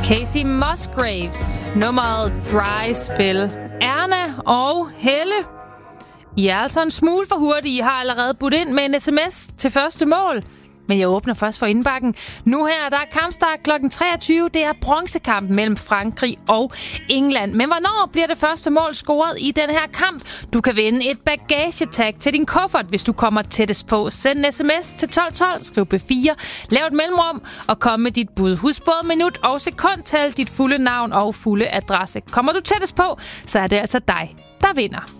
Casey Musgraves, nummeret Dry Spell. Erna og Helle, I er altså en smule for hurtige. I har allerede budt ind med en sms til første mål. Men jeg åbner først for indbakken. Nu her, der er kampstart kl. 23. Det er bronzekamp mellem Frankrig og England. Men hvornår bliver det første mål scoret i den her kamp? Du kan vinde et bagagetag til din kuffert, hvis du kommer tættest på. Send en sms til 1212, skriv B4, lav et mellemrum og kom med dit bud. Husk både minut og sekundtal, dit fulde navn og fulde adresse. Kommer du tættest på, så er det altså dig, der vinder.